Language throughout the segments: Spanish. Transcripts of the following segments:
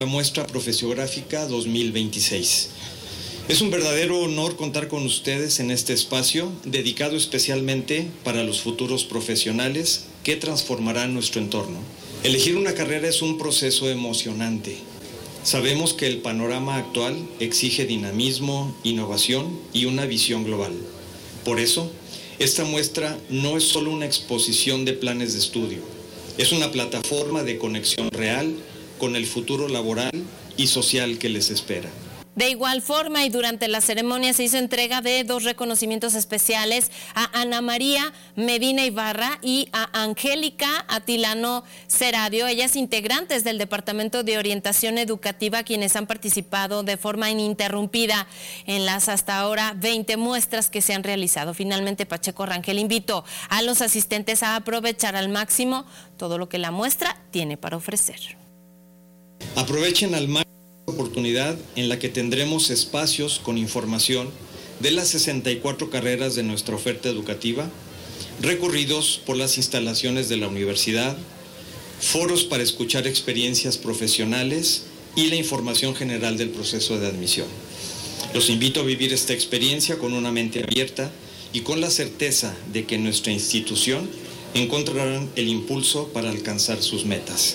la muestra profesiográfica 2026. Es un verdadero honor contar con ustedes en este espacio dedicado especialmente para los futuros profesionales que transformarán nuestro entorno. Elegir una carrera es un proceso emocionante. Sabemos que el panorama actual exige dinamismo, innovación y una visión global. Por eso, esta muestra no es solo una exposición de planes de estudio, es una plataforma de conexión real con el futuro laboral y social que les espera. De igual forma, y durante la ceremonia se hizo entrega de 2 reconocimientos especiales a Ana María Medina Ibarra y a Angélica Atilano Ceradio, ellas integrantes del Departamento de Orientación Educativa, quienes han participado de forma ininterrumpida en las hasta ahora 20 muestras que se han realizado. Finalmente, Pacheco Rangel invitó a los asistentes a aprovechar al máximo todo lo que la muestra tiene para ofrecer. Aprovechen al máximo oportunidad en la que tendremos espacios con información de las 64 carreras de nuestra oferta educativa, recorridos por las instalaciones de la universidad, foros para escuchar experiencias profesionales y la información general del proceso de admisión. Los invito a vivir esta experiencia con una mente abierta y con la certeza de que en nuestra institución encontrarán el impulso para alcanzar sus metas.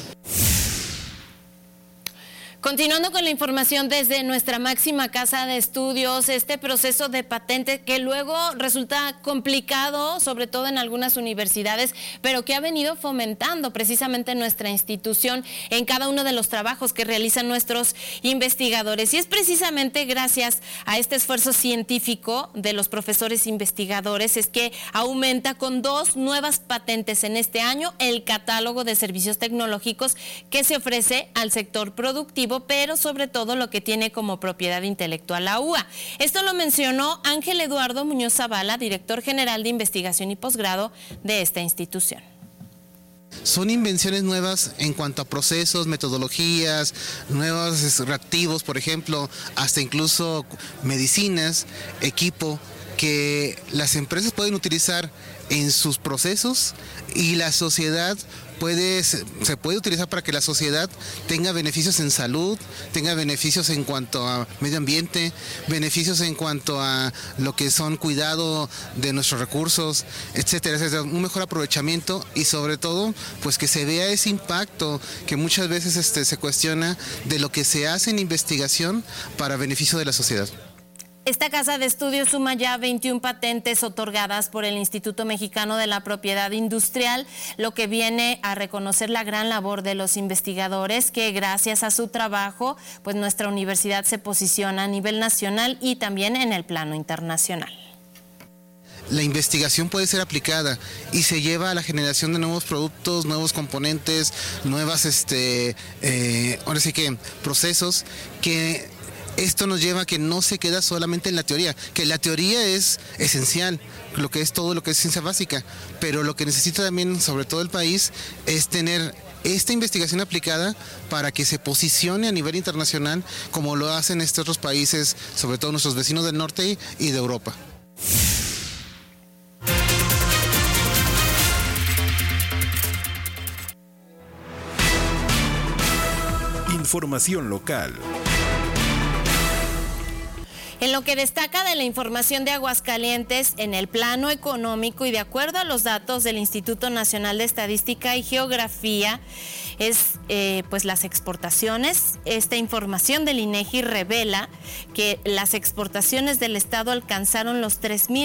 Continuando con la información desde nuestra máxima casa de estudios, este proceso de patente que luego resulta complicado, sobre todo en algunas universidades, pero que ha venido fomentando precisamente nuestra institución en cada uno de los trabajos que realizan nuestros investigadores. Y es precisamente gracias a este esfuerzo científico de los profesores investigadores es que aumenta con 2 nuevas patentes en este año el catálogo de servicios tecnológicos que se ofrece al sector productivo, pero sobre todo lo que tiene como propiedad intelectual la UA. Esto lo mencionó Ángel Eduardo Muñoz Zavala, director general de investigación y posgrado de esta institución. Son invenciones nuevas en cuanto a procesos, metodologías, nuevos reactivos, por ejemplo, hasta incluso medicinas, equipo que las empresas pueden utilizar en sus procesos y la sociedad se puede utilizar para que la sociedad tenga beneficios en salud, tenga beneficios en cuanto a medio ambiente, beneficios en cuanto a lo que son cuidado de nuestros recursos, etcétera, etcétera. Un mejor aprovechamiento y sobre todo pues que se vea ese impacto que muchas veces se cuestiona de lo que se hace en investigación para beneficio de la sociedad. Esta casa de estudios suma ya 21 patentes otorgadas por el Instituto Mexicano de la Propiedad Industrial, lo que viene a reconocer la gran labor de los investigadores que gracias a su trabajo, pues nuestra universidad se posiciona a nivel nacional y también en el plano internacional. La investigación puede ser aplicada y se lleva a la generación de nuevos productos, nuevos componentes, nuevas ahora sí que procesos que esto nos lleva a que no se queda solamente en la teoría, que la teoría es esencial, lo que es todo lo que es ciencia básica, pero lo que necesita también, sobre todo el país, es tener esta investigación aplicada para que se posicione a nivel internacional como lo hacen estos otros países, sobre todo nuestros vecinos del norte y de Europa. Información local. En lo que destaca de la información de Aguascalientes en el plano económico y de acuerdo a los datos del Instituto Nacional de Estadística y Geografía, es pues las exportaciones. Esta información del INEGI revela que las exportaciones del estado alcanzaron los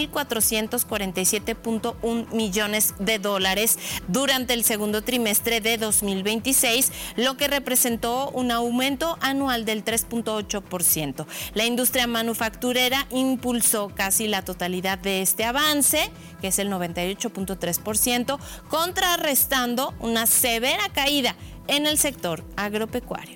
3.447.1 millones de dólares durante el segundo trimestre de 2026, lo que representó un aumento anual del 3.8%. La industria manufacturera impulsó casi la totalidad de este avance, que es el 98.3%, contrarrestando una severa caída en el sector agropecuario.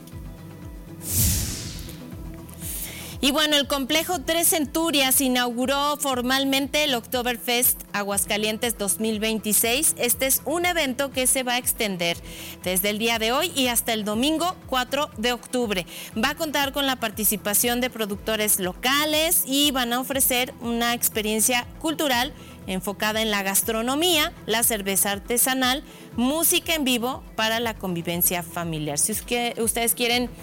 Y bueno, el complejo Tres Centurias inauguró formalmente el Oktoberfest Aguascalientes 2026. Este es un evento que se va a extender desde el día de hoy y hasta el domingo 4 de octubre. Va a contar con la participación de productores locales y van a ofrecer una experiencia cultural enfocada en la gastronomía, la cerveza artesanal, música en vivo para la convivencia familiar. Si ustedes quieren